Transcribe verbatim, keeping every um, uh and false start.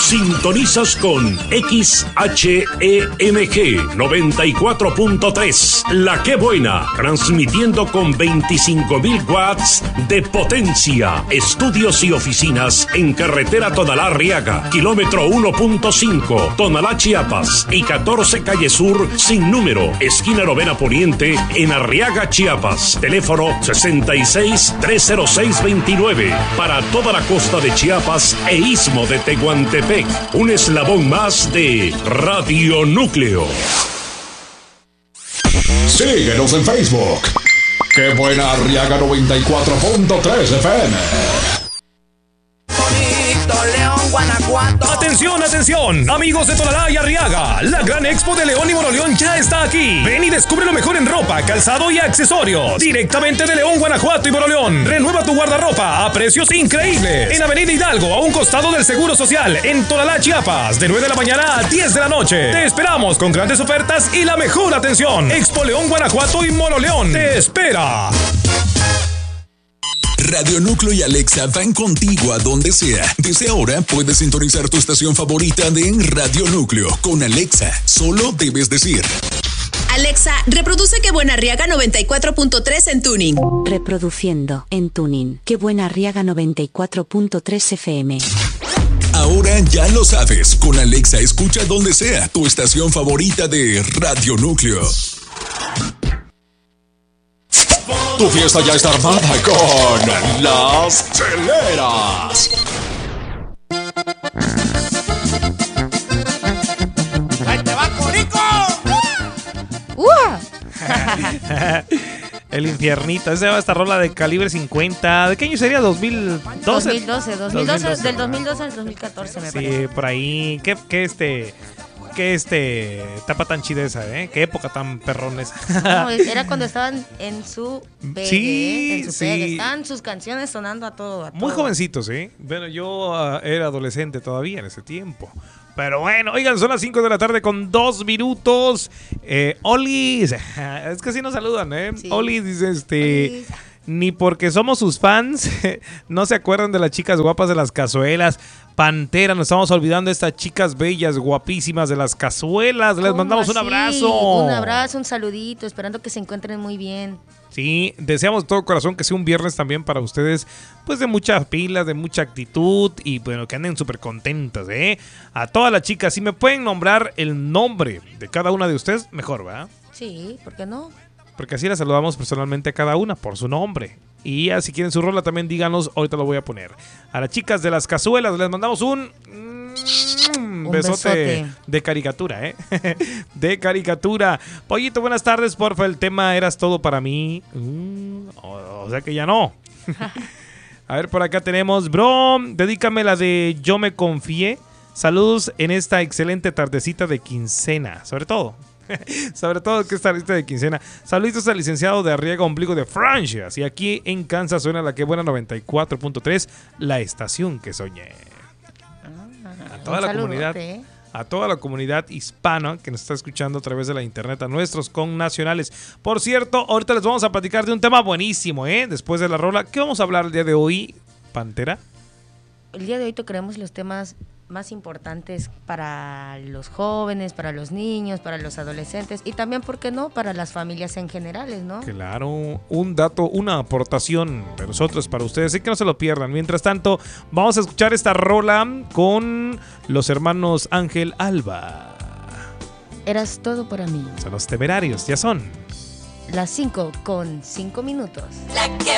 Sintonizas con X H E M G noventa y cuatro punto tres, La Que Buena, transmitiendo con veinticinco mil watts de potencia. Estudios y oficinas en carretera Tonalá-Arriaga, kilómetro uno punto cinco, Tonalá, Chiapas, y catorce Calle Sur, sin número, esquina Novena Poniente, en Arriaga, Chiapas. Teléfono sesenta y seis, trescientos seis, veintinueve. Para toda la costa de Chiapas e Istmo de Tehuantepec. Un eslabón más de Radio Núcleo. Síguenos en Facebook. ¡Qué buena Arriaga noventa y cuatro punto tres F M! León, Guanajuato. Atención, atención, amigos de Tonalá y Arriaga. La gran expo de León y Moroleón ya está aquí. Ven y descubre lo mejor en ropa, calzado y accesorios. Directamente de León, Guanajuato y Moroleón. Renueva tu guardarropa a precios increíbles. En Avenida Hidalgo, a un costado del Seguro Social, en Tonalá, Chiapas. De nueve de la mañana a diez de la noche. Te esperamos con grandes ofertas y la mejor atención. Expo León, Guanajuato y Moroleón te espera. Radio Núcleo y Alexa van contigo a donde sea. Desde ahora puedes sintonizar tu estación favorita de Radio Núcleo con Alexa. Solo debes decir: Alexa, reproduce Qué Buena Arriaga noventa y cuatro punto tres en Tuning. Reproduciendo en Tuning Qué Buena Arriaga noventa y cuatro punto tres F M. Ahora ya lo sabes. Con Alexa escucha donde sea tu estación favorita de Radio Núcleo. Tu fiesta ya está armada con las cheleras. ¡Ahí te va, Corico! El infiernito. Esa va esta rola de calibre cincuenta. ¿De qué año sería? ¿dos mil doce? dos mil doce, dos mil doce, del dos mil doce al dos mil catorce, me sí, parece. Sí, por ahí. ¿Qué, qué este... Qué este... Etapa tan chida esa, ¿eh? Qué época tan perrones. No, era cuando estaban en su pegue, Sí, en su sí. pegue. Estaban sus canciones sonando a todo, a Muy todo. jovencitos, ¿eh? Bueno, yo uh, era adolescente todavía en ese tiempo. Pero bueno, oigan, son las cinco de la tarde con dos minutos. Eh, Oli, es que así nos saludan, ¿eh? Sí. Oli dice, este... Oli. Ni porque somos sus fans, no se acuerdan de las chicas guapas de las cazuelas. Pantera, nos estamos olvidando de estas chicas bellas, guapísimas de las cazuelas. Les mandamos un así? abrazo. Un abrazo, un saludito, esperando que se encuentren muy bien. Sí, deseamos de todo corazón que sea un viernes también para ustedes, pues de mucha pila, de mucha actitud y bueno, que anden súper contentas, ¿eh? A todas las chicas, si me pueden nombrar el nombre de cada una de ustedes, mejor, ¿verdad? Sí, ¿por qué no? Porque así la saludamos personalmente a cada una por su nombre. Y ya si quieren su rola también díganos, ahorita lo voy a poner. A las chicas de las cazuelas les mandamos un... Un besote, besote de caricatura, ¿eh? De caricatura. Pollito, buenas tardes, porfa. El tema Eras Todo Para Mí. Mm, o, o sea que ya no. A ver, por acá tenemos, bro, dedícame la de Yo Me Confié. Saludos en esta excelente tardecita de quincena. Sobre todo. Sobre todo que esta lista de quincena. Saludos al licenciado de Arriaga Ombligo de Francia. Y aquí en Kansas suena la que buena noventa y cuatro punto tres, la estación que soñé. A toda la comunidad, a toda la comunidad hispana que nos está escuchando a través de la internet, a nuestros connacionales. Por cierto, ahorita les vamos a platicar de un tema buenísimo, ¿eh? Después de la rola. ¿Qué vamos a hablar el día de hoy, Pantera? El día de hoy tocaremos los temas más importantes para los jóvenes, para los niños, para los adolescentes y también, ¿por qué no?, para las familias en general, ¿no? Claro, un dato, una aportación de nosotros para ustedes, así que no se lo pierdan. Mientras tanto, vamos a escuchar esta rola con los hermanos Ángel Alba. Eras todo para mí. Son los Temerarios, ya son las cinco con cinco minutos. La que